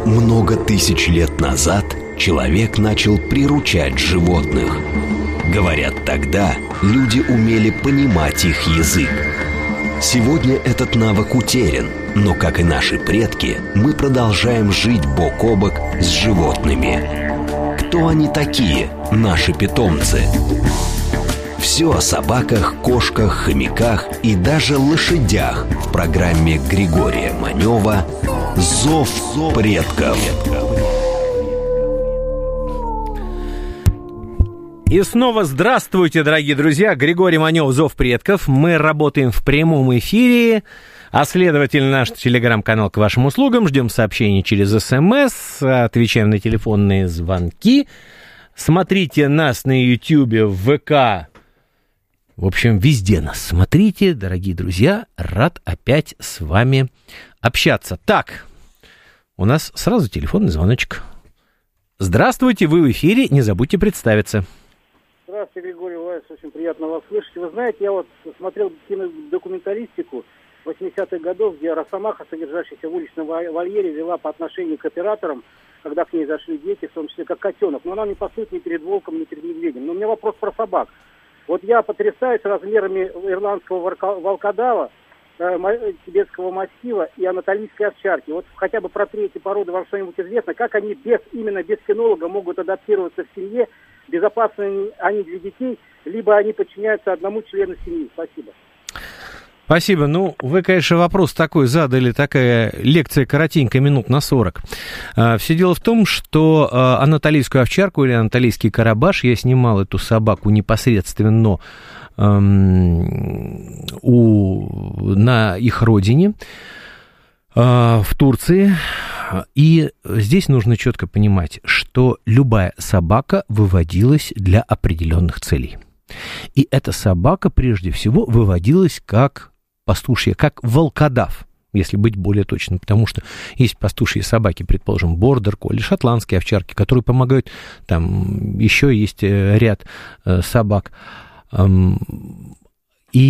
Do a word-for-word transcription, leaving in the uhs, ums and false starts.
Много тысяч лет назад человек начал приручать животных. Говорят, тогда люди умели понимать их язык. Сегодня этот навык утерян, но, как и наши предки, мы продолжаем жить бок о бок с животными. Кто они такие, наши питомцы? Все о собаках, кошках, хомяках и даже лошадях в программе Григория Манева «Зов предков». И снова здравствуйте, дорогие друзья. Григорий Манев, «Зов предков». Мы работаем в прямом эфире, а следовательно, наш телеграм-канал к вашим услугам. Ждем сообщений через СМС, отвечаем на телефонные звонки. Смотрите нас на Ютьюбе, в ВК. В общем, везде нас смотрите, дорогие друзья. Рад опять с вами общаться. Так, у нас сразу телефонный звоночек. Здравствуйте, вы в эфире, не забудьте представиться. Здравствуйте, Григорий Владимирович, очень приятно вас слышать. Вы знаете, я вот смотрел кинодокументалистику восьмидесятых годов, где росомаха, содержащаяся в уличном вольере, вела по отношению к операторам, когда к ней зашли дети, в том числе как котенок. Но она не пасует ни перед волком, ни перед медведем. Но у меня вопрос про собак. Вот я потрясаюсь размерами ирландского волкодава, тибетского массива и анатолийской овчарки. Вот хотя бы про три эти породы вам что-нибудь известно, как они без, именно без кинолога могут адаптироваться в семье, безопасны они для детей, либо они подчиняются одному члену семьи. Спасибо. Спасибо. Ну, вы, конечно, вопрос такой задали, такая лекция коротенькая, минут на сорок. Все дело в том, что анатолийскую овчарку или анатолийский карабаш, я снимал эту собаку непосредственно эм, у, на их родине, э, в Турции. И здесь нужно четко понимать, что любая собака выводилась для определенных целей. И эта собака, прежде всего, выводилась как пастушья, как волкодав, если быть более точным, потому что есть пастушьи собаки, предположим, бордер-колли, шотландские овчарки, которые помогают, там еще есть ряд собак.